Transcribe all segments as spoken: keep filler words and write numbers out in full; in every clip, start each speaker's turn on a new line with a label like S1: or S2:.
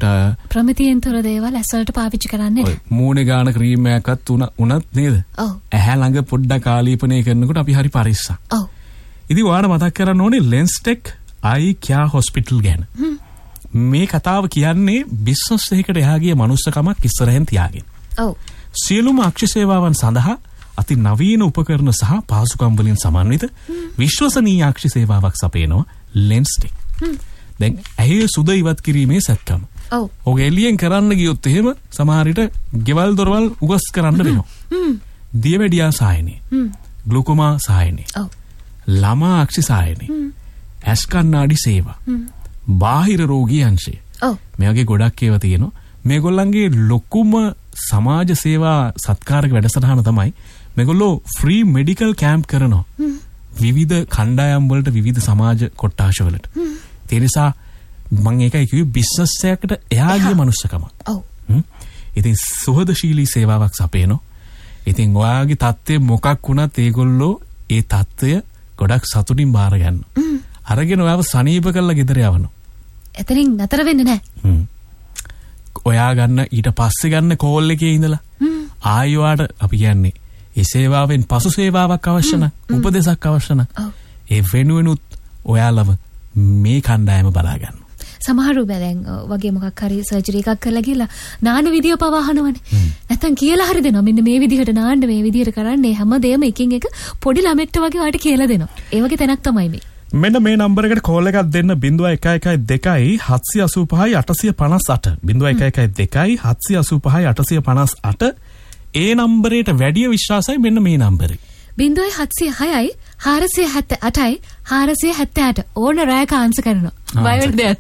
S1: ඊළඟට
S2: ප්‍රමිතියෙන් තොර දේවල් ඇස්වලට පාවිච්චි කරන්නේ නැහැ.
S1: මූණේ ගාන ක්‍රීම් එකක්වත් උන උනත් නේද?
S2: ඔව්.
S1: ඇහැ ළඟ පොඩ්ඩක් ආලේපනය කරනකොට අපි හරි පරිස්සම්.
S2: ඔව්.
S1: ඉතින් ඔයාලා මතක් කරගන්න ඕනේ ලෙන්ස්ටෙක් අයි කියා හොස්පිටල් ගැන. මේ කතාව කියන්නේ බිස්නස් එකකට එහා ගිය මනුස්සකමක් ඉස්සරහෙන් තියාගෙන.
S2: ඔව්.
S1: සියලුම අක්ෂි සේවාවන් සඳහා අති නවීන උපකරණ සහ පාසුකම් වලින් සමන්විත විශ්වසනීය අක්ෂි සේවාවක් සපයනවා ලෙන්ස්ටෙක්. දැන් ඇහි සුද ඉවත් කිරීමේ සැත්කම.
S2: ඔව්.
S1: ඔග එළියෙන් කරන්න ගියොත් එහෙම සමහර විට ගෙවල් දොරවල් උගස් කරන්න වෙනවා. දියවැඩියා සායනේ. ග්ලුකෝමා සායනේ.
S2: ඔව්.
S1: ළමා අක්ෂි සායනේ. ඇස් කණ්ණාඩි සේවා. බාහිර රෝගී අංශය.
S2: ඔව්.
S1: මේ වගේ ගොඩක් ඒවා තියෙනවා. මේගොල්ලන්ගේ ලොකුම සමාජ සේවා සත්කාරක වැඩසටහන තමයි මේගොල්ලෝ ෆ්‍රී මෙඩිකල් කැම්ප් කරනවා. විවිධ කණ්ඩායම් වලට විවිධ සමාජ කොට්ටාශ වලට. ඒ නිසා මම ඒකයි කිව්වේ බිස්නස් එකකට එහා ගිය මනුස්සකම.
S2: ඔව්.
S1: ඉතින් සුහදශීලී සේවාවක් සපයනවා. ඉතින් ඔයාගේ තත්ත්වය මොකක් වුණත් ඒගොල්ලෝ ඒ තත්ත්වය ගොඩක් සතුටින් බාර ගන්නවා. අරගෙන ඔයාව සනීප කරලා ගෙදර යවනවා.
S2: එතනින් නතර වෙන්නේ නැහැ.
S1: ඔයා ගන්න ඊට පස්සේ ගන්න කෝල් එකේ ඉඳලා ආයෙවාට අපි කියන්නේ ඒ සේවාවෙන් පසු සේවාවක් අවශ්‍ය නම් උපදේශක් අවශ්‍ය නම් ඒ වෙනුවෙනුත් ඔයාලව මේ කණ්ඩායම බලා ගන්න.
S2: සමහරු බැලෙන් වගේ මොකක් හරි සර්ජරි එකක් කරලා ගිහලා නාන විදිය පවාහනවනේ. නැත්තම් කියලා හරි දෙනවා. මෙන්න මේ විදිහට නාන්න මේ විදිහට කරන්නේ හැමදේම එකින් එක පොඩි ළමෙක්ට වගේ වාට කියලා දෙනවා. ඒ වගේ තැනක් තමයි මේ.
S1: මෙන්න මේ නම්බර එකට කෝල් එකක් දෙන්න zero one one two හත්සිය අසූ පහයි අටසිය පනස් අට zero one one two හත්සිය අසූ පහයි අටසිය පනස් අට ඒ නම්බරයට වැඩි විශ්වාසයි මෙන්න මේ නම්බරේ.
S2: බිංදුවයි හත්සිය හයයි හාරසිය හැත්තෑ අටයි හාරසිය හැත්තෑ අට ඕන රැයක ආන්සර් කරනවා. බය වෙන්න දෙයක්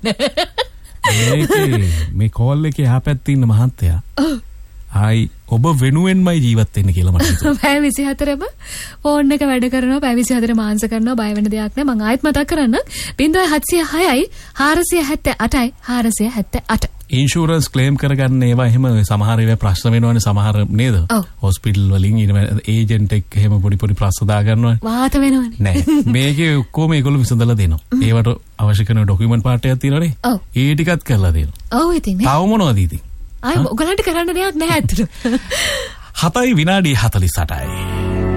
S2: නැහැ.
S1: මේ කෝල් එකේ එහා පැත්තේ ඉන්න මහත්තයා ආයි ඔබ වෙනුවෙන්මයි ජීවත් වෙන්න කියලා මට හිතුණා.
S2: පැය විසිහතරම ෆෝන් එක වැඩ කරනවා. පැය විසිහතරම ආන්සර් කරනවා. බය වෙන්න දෙයක් නැහැ. මම ආයෙත් මතක් කරන්න. බිංදුවයි හත්සිය හයයි හාරසිය හැත්තෑ අටයි හාරසිය හැත්තෑ අට.
S1: ඉන්ෂුරන්ස් ක්ලේම් කරගන්න ඒවා එහෙම සමහර ඒවා ප්‍රශ්න වෙනවනේ සමහර නේද? හොස්පිටල් වලින් ඊට ඒජන්ට් එක්ක එහෙම පොඩි පොඩි ප්‍රශ්න දා ගන්නවනේ.
S2: වාත වෙනවනේ.
S1: නෑ. මේකේ ඔක්කොම ඒගොල්ලෝ විසඳලා දෙනවා. ඒවට අවශ්‍ය කරන ඩොකියුමන්ට් පාර්ට් එකක් තියෙනවනේ. ඒ ටිකත් කරලා දෙනවා.
S2: ඔව් ඉතින්.
S1: තව මොනවද ඉතින්?
S2: ආයි ඔයගලන්ට කරන්න දෙයක් නැහැ ඇත්තට.
S1: හතයි විනාඩි හතළිස් අටයි.